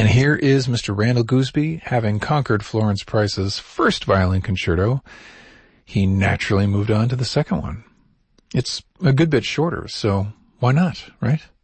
And here is Mr. Randall Gooseby, having conquered Florence Price's first violin concerto. He naturally moved on to the second one. It's a good bit shorter, so why not, right?